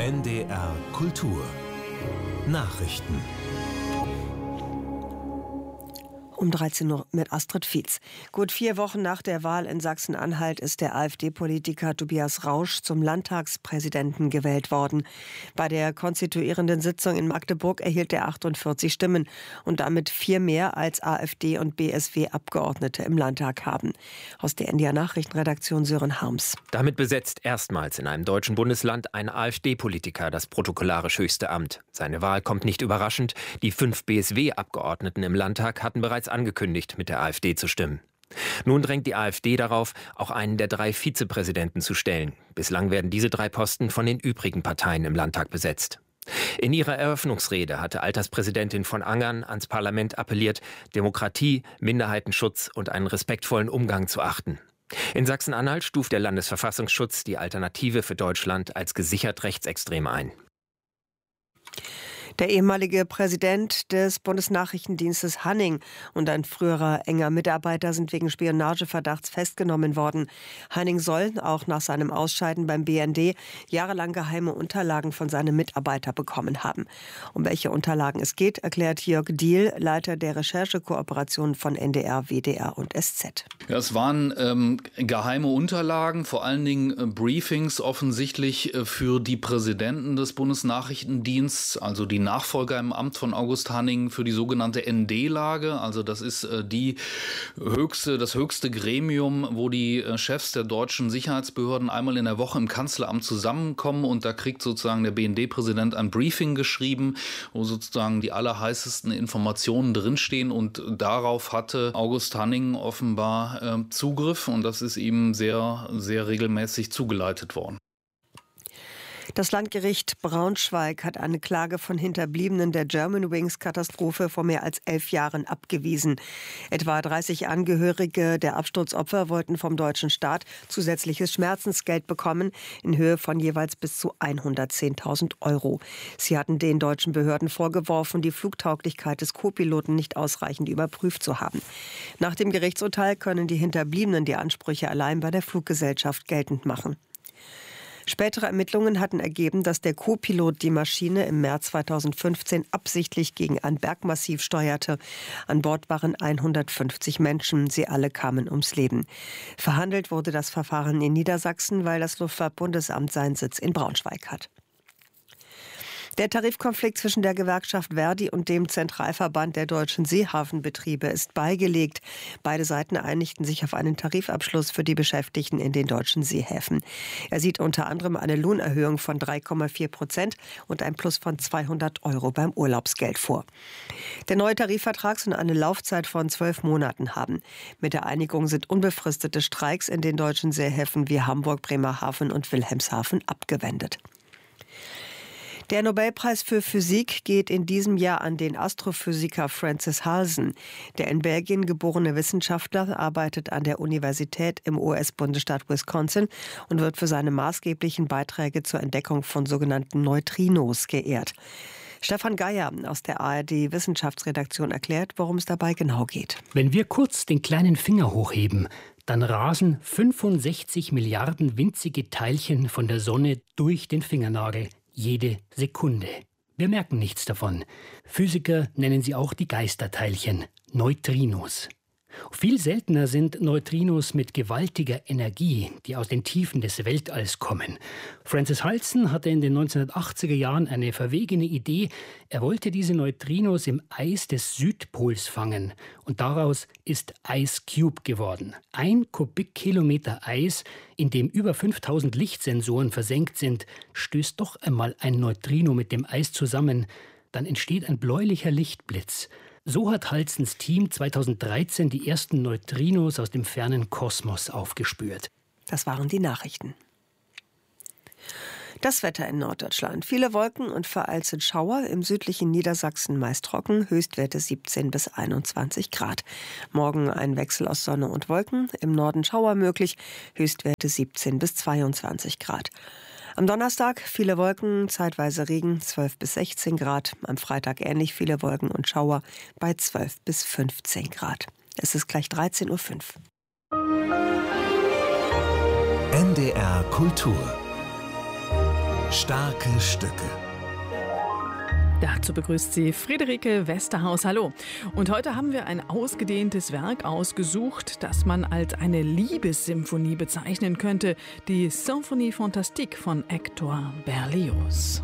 NDR Kultur Nachrichten. Um 13 Uhr mit Astrid Fietz. Gut 4 Wochen nach der Wahl in Sachsen-Anhalt ist der AfD-Politiker Tobias Rausch zum Landtagspräsidenten gewählt worden. Bei der konstituierenden Sitzung in Magdeburg erhielt er 48 Stimmen und damit 4 mehr als AfD und BSW-Abgeordnete im Landtag haben. Aus der NDR-Nachrichtenredaktion Sören Harms. Damit besetzt erstmals in einem deutschen Bundesland ein AfD-Politiker das protokollarisch höchste Amt. Seine Wahl kommt nicht überraschend. Die 5 BSW-Abgeordneten im Landtag hatten bereits angekündigt, mit der AfD zu stimmen. Nun drängt die AfD darauf, auch einen der 3 Vizepräsidenten zu stellen. Bislang werden diese 3 Posten von den übrigen Parteien im Landtag besetzt. In ihrer Eröffnungsrede hatte Alterspräsidentin von Angern ans Parlament appelliert, Demokratie, Minderheitenschutz und einen respektvollen Umgang zu achten. In Sachsen-Anhalt stuft der Landesverfassungsschutz die Alternative für Deutschland als gesichert rechtsextrem ein. Der ehemalige Präsident des Bundesnachrichtendienstes Hanning und ein früherer enger Mitarbeiter sind wegen Spionageverdachts festgenommen worden. Hanning soll auch nach seinem Ausscheiden beim BND jahrelang geheime Unterlagen von seinem Mitarbeiter bekommen haben. Um welche Unterlagen es geht, erklärt Jörg Diehl, Leiter der Recherchekooperation von NDR, WDR und SZ. Ja, es waren geheime Unterlagen, vor allen Dingen Briefings offensichtlich für die Präsidenten des Bundesnachrichtendienstes, also die Nachfolger im Amt von August Hanning für die sogenannte ND-Lage. Also das ist das höchste Gremium, wo die Chefs der deutschen Sicherheitsbehörden einmal in der Woche im Kanzleramt zusammenkommen, und da kriegt sozusagen der BND-Präsident ein Briefing geschrieben, wo sozusagen die allerheißesten Informationen drinstehen, und darauf hatte August Hanning offenbar Zugriff, und das ist ihm sehr, sehr regelmäßig zugeleitet worden. Das Landgericht Braunschweig hat eine Klage von Hinterbliebenen der Germanwings-Katastrophe vor mehr als 11 Jahren abgewiesen. Etwa 30 Angehörige der Absturzopfer wollten vom deutschen Staat zusätzliches Schmerzensgeld bekommen in Höhe von jeweils bis zu 110.000 €. Sie hatten den deutschen Behörden vorgeworfen, die Flugtauglichkeit des Co-Piloten nicht ausreichend überprüft zu haben. Nach dem Gerichtsurteil können die Hinterbliebenen die Ansprüche allein bei der Fluggesellschaft geltend machen. Spätere Ermittlungen hatten ergeben, dass der Co-Pilot die Maschine im März 2015 absichtlich gegen ein Bergmassiv steuerte. An Bord waren 150 Menschen. Sie alle kamen ums Leben. Verhandelt wurde das Verfahren in Niedersachsen, weil das Luftfahrtbundesamt seinen Sitz in Braunschweig hat. Der Tarifkonflikt zwischen der Gewerkschaft Verdi und dem Zentralverband der deutschen Seehafenbetriebe ist beigelegt. Beide Seiten einigten sich auf einen Tarifabschluss für die Beschäftigten in den deutschen Seehäfen. Er sieht unter anderem eine Lohnerhöhung von 3,4% und ein Plus von 200 € beim Urlaubsgeld vor. Der neue Tarifvertrag soll eine Laufzeit von 12 Monaten haben. Mit der Einigung sind unbefristete Streiks in den deutschen Seehäfen wie Hamburg, Bremerhaven und Wilhelmshaven abgewendet. Der Nobelpreis für Physik geht in diesem Jahr an den Astrophysiker Francis Halsen. Der in Belgien geborene Wissenschaftler arbeitet an der Universität im US-Bundesstaat Wisconsin und wird für seine maßgeblichen Beiträge zur Entdeckung von sogenannten Neutrinos geehrt. Stefan Geier aus der ARD-Wissenschaftsredaktion erklärt, worum es dabei genau geht. Wenn wir kurz den kleinen Finger hochheben, dann rasen 65 Milliarden winzige Teilchen von der Sonne durch den Fingernagel. Jede Sekunde. Wir merken nichts davon. Physiker nennen sie auch die Geisterteilchen, Neutrinos. Viel seltener sind Neutrinos mit gewaltiger Energie, die aus den Tiefen des Weltalls kommen. Francis Halsen hatte in den 1980er Jahren eine verwegene Idee. Er wollte diese Neutrinos im Eis des Südpols fangen. Und daraus ist Ice Cube geworden. 1 Kubikkilometer Eis, in dem über 5000 Lichtsensoren versenkt sind, stößt doch einmal ein Neutrino mit dem Eis zusammen. Dann entsteht ein bläulicher Lichtblitz. So hat Halsens Team 2013 die ersten Neutrinos aus dem fernen Kosmos aufgespürt. Das waren die Nachrichten. Das Wetter in Norddeutschland. Viele Wolken und vereinzelt Schauer. Im südlichen Niedersachsen meist trocken. Höchstwerte 17 bis 21 Grad. Morgen ein Wechsel aus Sonne und Wolken. Im Norden Schauer möglich. Höchstwerte 17 bis 22 Grad. Am Donnerstag viele Wolken, zeitweise Regen, 12 bis 16 Grad. Am Freitag ähnlich viele Wolken und Schauer bei 12 bis 15 Grad. Es ist gleich 13:05 Uhr. NDR Kultur Starke Stücke. Dazu begrüßt sie Friederike Westerhaus. Hallo. Und heute haben wir ein ausgedehntes Werk ausgesucht, das man als eine Liebessymphonie bezeichnen könnte. Die Symphonie Fantastique von Hector Berlioz.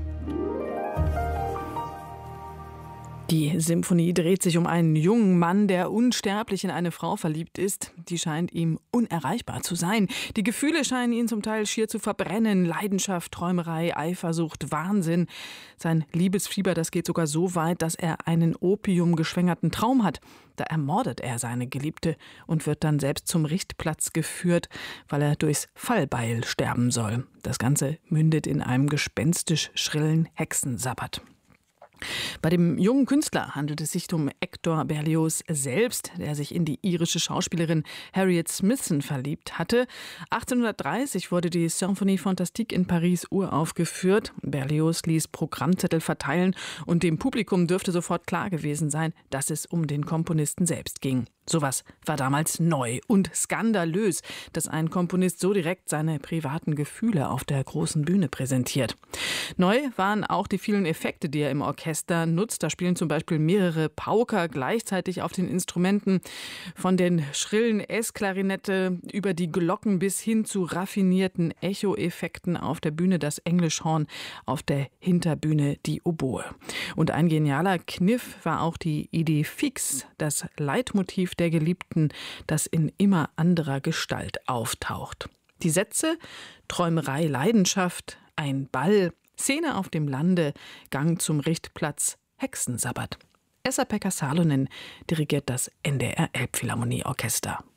Die Symphonie dreht sich um einen jungen Mann, der unsterblich in eine Frau verliebt ist. Die scheint ihm unerreichbar zu sein. Die Gefühle scheinen ihn zum Teil schier zu verbrennen. Leidenschaft, Träumerei, Eifersucht, Wahnsinn. Sein Liebesfieber, das geht sogar so weit, dass er einen opiumgeschwängerten Traum hat. Da ermordet er seine Geliebte und wird dann selbst zum Richtplatz geführt, weil er durchs Fallbeil sterben soll. Das Ganze mündet in einem gespenstisch schrillen Hexensabbat. Bei dem jungen Künstler handelt es sich um Hector Berlioz selbst, der sich in die irische Schauspielerin Harriet Smithson verliebt hatte. 1830 wurde die Symphonie Fantastique in Paris uraufgeführt. Berlioz ließ Programmzettel verteilen und dem Publikum dürfte sofort klar gewesen sein, dass es um den Komponisten selbst ging. Sowas war damals neu und skandalös, dass ein Komponist so direkt seine privaten Gefühle auf der großen Bühne präsentiert. Neu waren auch die vielen Effekte, die er im Orchester nutzt. Da spielen zum Beispiel mehrere Pauker gleichzeitig auf den Instrumenten. Von den schrillen Essklarinette über die Glocken bis hin zu raffinierten Echo-Effekten auf der Bühne das Englischhorn, auf der Hinterbühne die Oboe. Und ein genialer Kniff war auch die Idee fix, das Leitmotiv der Geliebten, das in immer anderer Gestalt auftaucht. Die Sätze: Träumerei, Leidenschaft, ein Ball, Szene auf dem Lande, Gang zum Richtplatz, Hexensabbat. Esa-Pekka Salonen dirigiert das NDR Elbphilharmonieorchester.